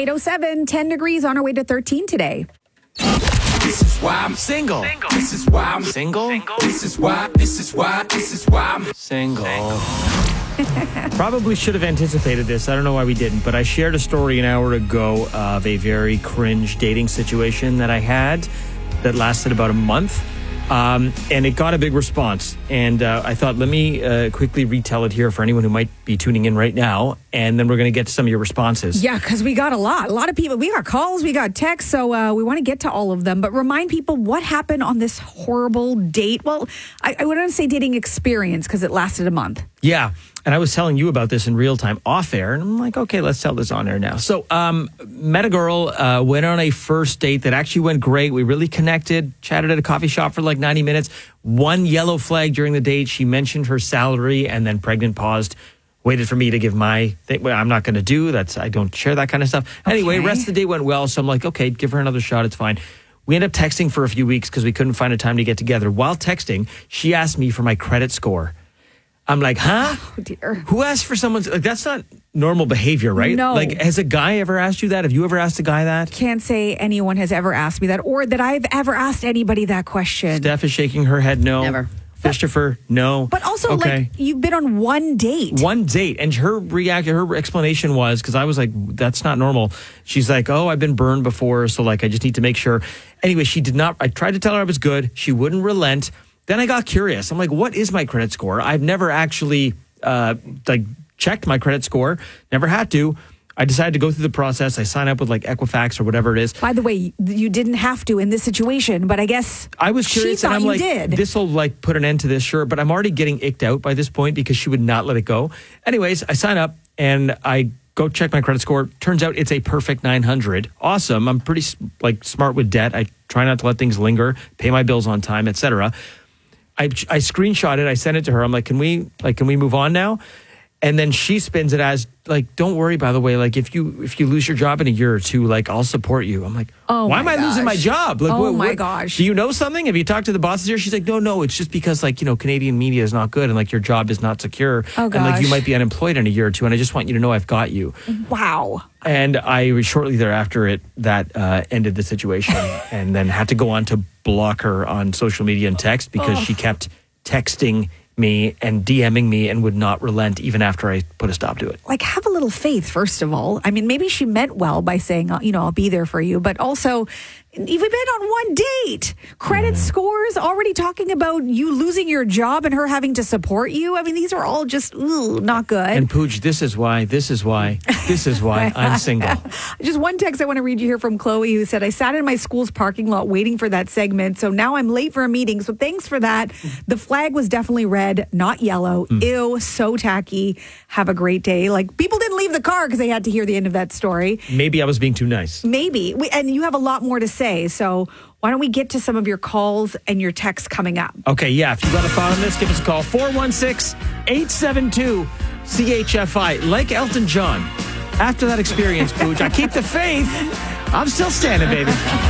8:07, 10 degrees on our way to 13 today. This is why I'm single. This is why I'm single. This is why I'm single. Probably should have anticipated this. I don't know why we didn't, but I shared a story an hour ago of a very cringe dating situation that I had that lasted about a month. And it got a big response. And I thought, let me quickly retell it here for anyone who might be tuning in right now. And then we're going to get to some of your responses. Yeah, because we got a lot of people. We got calls, we got texts. So we want to get to all of them. But remind people what happened on this horrible date. Well, I wouldn't say dating experience because it lasted a month. Yeah. And I was telling you about this in real time off air. And I'm like, okay, let's tell this on air now. So met a girl, went on a first date that actually went great. We really connected, chatted at a coffee shop for like 90 minutes. One yellow flag during the date. She mentioned her salary and then pregnant paused, waited for me to give my thing. Well, I'm not going to do that. I don't share that kind of stuff. Okay. Anyway, rest of the day went well. So I'm like, okay, give her another shot. It's fine. We ended up texting for a few weeks because we couldn't find a time to get together. While texting, she asked me for my credit score. I'm like, huh? Oh, dear. Who asked for someone's... Like, that's not normal behavior, right? No. Like, has a guy ever asked you that? Have you ever asked a guy that? Can't say anyone has ever asked me that or that I've ever asked anybody that question. Steph is shaking her head no. Never. Christopher, no. But also, like, you've been on one date. One date. And her explanation was, because I was like, that's not normal. She's like, oh, I've been burned before, so, like, I just need to make sure. Anyway, she did not... I tried to tell her I was good. She wouldn't relent. Then I got curious. I'm like, what is my credit score? I've never actually checked my credit score. Never had to. I decided to go through the process. I signed up with like Equifax or whatever it is. By the way, you didn't have to in this situation, but I guess I was curious and I'm like, this will like put an end to this, sure. But I'm already getting icked out by this point because she would not let it go. Anyways, I sign up and I go check my credit score. Turns out it's a perfect 900. Awesome. I'm pretty like smart with debt. I try not to let things linger, pay my bills on time, etc. I screenshot it. I sent it to her. I'm like, can we move on now? And then she spins it as like, don't worry, by the way, like if you lose your job in a year or two, like I'll support you. I'm like, why am I losing my job? Like, my gosh. Do you know something? Have you talked to the bosses here? She's like, no, it's just because like, Canadian media is not good and like your job is not secure. Oh, gosh. And like you might be unemployed in a year or two. And I just want you to know I've got you. Wow. And I shortly thereafter that ended the situation and then had to go on to block her on social media and text because she kept texting me and DMing me and would not relent even after I put a stop to it. Like, have a little faith, first of all. I mean, maybe she meant well by saying, I'll be there for you. But also, we've been on one date. Credit scores, already talking about you losing your job and her having to support you. I mean, these are all just not good. And Pooj, this is why I'm single. Just one text I want to read you here from Chloe who said, I sat in my school's parking lot waiting for that segment. So now I'm late for a meeting. So thanks for that. The flag was definitely red, not yellow. Ew, so tacky. Have a great day. Like, people didn't leave the car because they had to hear the end of that story. Maybe I was being too nice. Maybe. And you have a lot more to say. So why don't we get to some of your calls and your texts coming up? Okay, yeah. If you got a thought on this, give us a call. 416-872-CHFI. Like Elton John. After that experience, Pooj, I keep the faith. I'm still standing, baby.